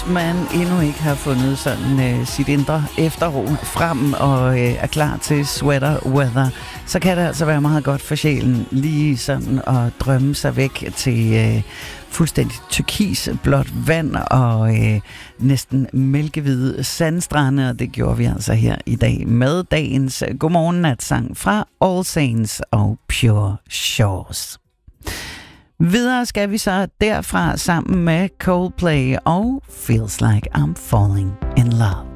hvis man endnu ikke har fundet sådan sit indre efterro frem og er klar til sweater weather, så kan det altså være meget godt for sjælen lige sådan at drømme sig væk til fuldstændig turkisblåt vand og næsten mælkehvide sandstrande, og det gjorde vi altså her i dag med dagens godmorgen-natsang fra All Saints og Pure Shores. Videre skal vi så derfra sammen med Coldplay og Feels Like I'm Falling in Love.